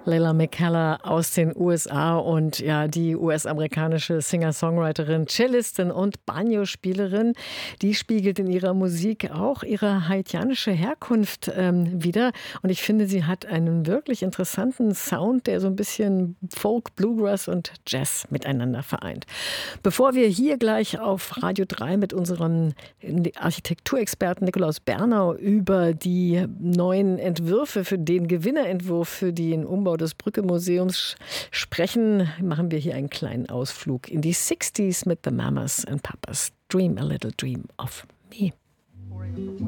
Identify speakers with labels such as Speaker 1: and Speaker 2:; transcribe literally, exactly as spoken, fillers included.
Speaker 1: Leila McKellar aus den U S A und ja, die U S-amerikanische Singer-Songwriterin, Cellistin und Banjo-Spielerin, die spiegelt in ihrer Musik auch ihre haitianische Herkunft ähm, wider. Und ich finde, sie hat einen wirklich interessanten Sound, der so ein bisschen Folk, Bluegrass und Jazz miteinander vereint. Bevor wir hier gleich auf Radio drei mit unserem Architekturexperten Nikolaus Bernau über die neuen Entwürfe für den Gewinnerentwurf für den Umbau des Brücke-Museums sprechen, machen wir hier einen kleinen Ausflug in die sechziger mit The Mamas and Papas. Dream a little dream of me.